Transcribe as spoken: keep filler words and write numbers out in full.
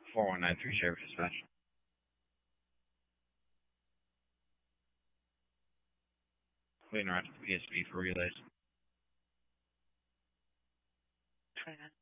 four one nine three Sheriff Dispatch. Waiting around at the P S B for relays. twenty-nine.